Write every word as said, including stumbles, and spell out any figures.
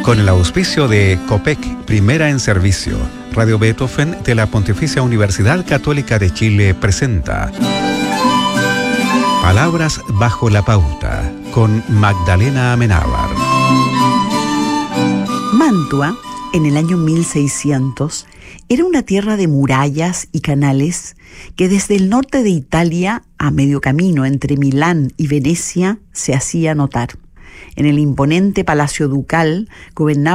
Con el auspicio de COPEC, primera en servicio, Radio Beethoven de la Pontificia Universidad Católica de Chile presenta Palabras bajo la pauta, con Magdalena Amenábar. Mantua, en el año mil seiscientos, era una tierra de murallas y canales que desde el norte de Italia, a medio camino entre Milán y Venecia, se hacía notar. En el imponente palacio ducal gobernaba